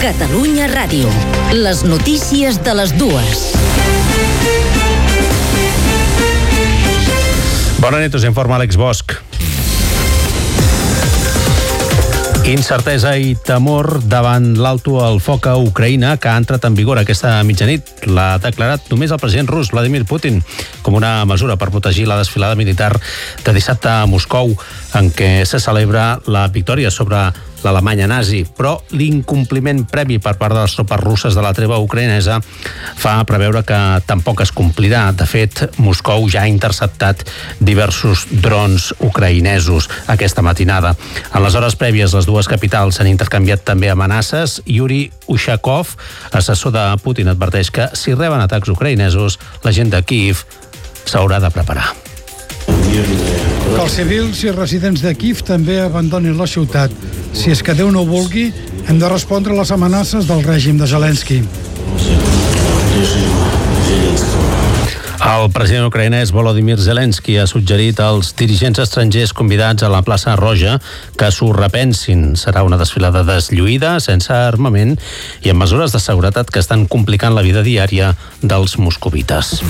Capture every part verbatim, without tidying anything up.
Catalunya Ràdio. Les notícies de les dues. Bona nit, us informa Àlex Bosch. Incertesa i temor davant l'alto al foc a Ucraïna que ha entrat en vigor aquesta mitjanit. L'ha declarat només el president rus, Vladimir Putin, com una mesura per protegir la desfilada militar de dissabte a Moscou, en què se celebra la victòria sobre l'Alemanya nazi, però l'incompliment previ per part de les tropes russes de la treva ucraïnesa fa preveure que tampoc es complirà. De fet, Moscou ja ha interceptat diversos drons ucraïnesos aquesta matinada. En les hores prèvies, les dues capitals s'han intercanviat també amenaces. Yuri Ushakov, assessor de Putin, adverteix que si reben atacs ucraïnesos, la gent de Kíev s'haurà de preparar. Que els civils i residents de Kíev també abandonin la ciutat. Si és que Déu no ho vulgui, hem de respondre a les amenaces del règim de Zelensky. El president ucraïnès Volodymyr Zelensky ha suggerit als dirigents estrangers convidats a la plaça Roja que s'ho repensin. Serà una desfilada deslluïda, sense armament i amb mesures de seguretat que estan complicant la vida diària dels moscovites.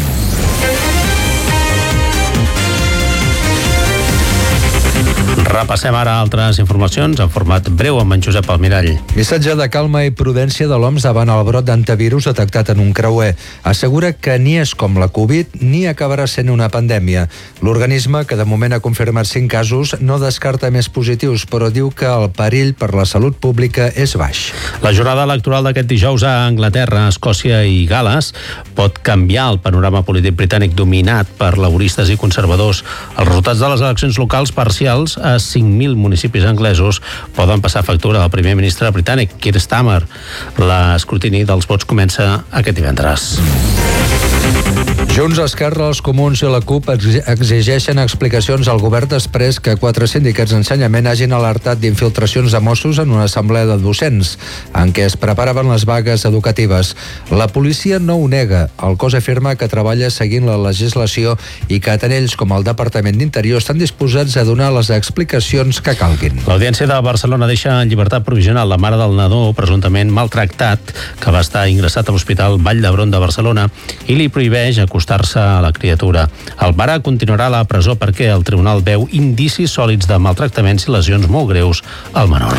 Repassem ara altres informacions en format breu amb en Josep Almirall. Missatge de calma i prudència de l'O M S davant el brot d'antivirus detectat en un creuer. Assegura que ni és com la Covid ni acabarà sent una pandèmia. L'organisme, que de moment ha confirmat cinc casos, no descarta més positius, però diu que el perill per la salut pública és baix. La jornada electoral d'aquest dijous a Anglaterra, Escòcia i Gal·les pot canviar el panorama polític britànic dominat per laboristes i conservadors. Els resultats de les eleccions locals parcials a cinc mil municipis anglesos poden passar factura al primer ministre britànic, Keir Starmer. L'escrutini dels vots comença aquest divendres. Junts, Esquerra, els Comuns i la CUP exigeixen explicacions al govern després que quatre sindicats d'ensenyament hagin alertat d'infiltracions de Mossos en una assemblea de docents en què es preparaven les vagues educatives. La policia no ho nega. El cos afirma que treballa seguint la legislació i que tant ells com el Departament d'Interior estan disposats a donar les explicacions que calguin. L'Audiència de Barcelona deixa en llibertat provisional la mare del nadó presumptament maltractat que va estar ingressat a l'Hospital Vall d'Hebron de Barcelona i li prohibeix acostar-se a la criatura. El pare continuarà a la presó perquè el tribunal veu indicis sòlids de maltractaments i lesions molt greus al menor.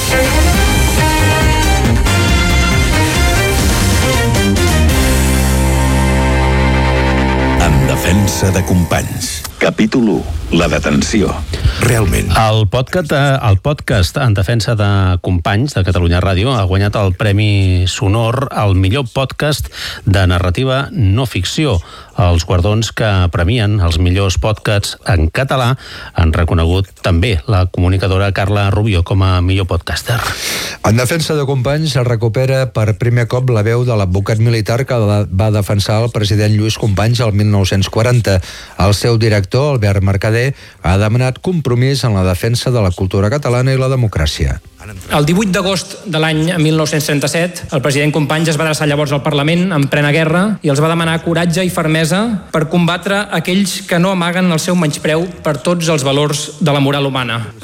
En defensa de companys. Capítol u. La detenció. Realment. El podcast, el podcast en defensa de companys de Catalunya Ràdio ha guanyat el Premi Sonor al millor podcast de narrativa no ficció. Els guardons que premien els millors podcasts en català han reconegut també la comunicadora Carla Rubio com a millor podcaster. En defensa de companys es recupera per primer cop la veu de l'advocat militar que va defensar el president Lluís Companys el mil nou-cents quaranta. El seu director, Albert Mercader, ha demanat compromís en la defensa de la cultura catalana i la democràcia. El divuit d'agost de l'any mil nou-cents trenta-set, el president Companys es va adreçar llavors al Parlament en plena guerra i els va demanar coratge i fermesa per combatre aquells que no amaguen el seu menyspreu per tots els valors de la moral humana.